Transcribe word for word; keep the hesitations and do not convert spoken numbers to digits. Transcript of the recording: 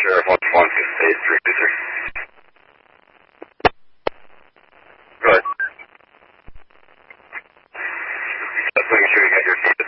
Sheriff one one two eight three two three. Go ahead. Just making sure you got your feet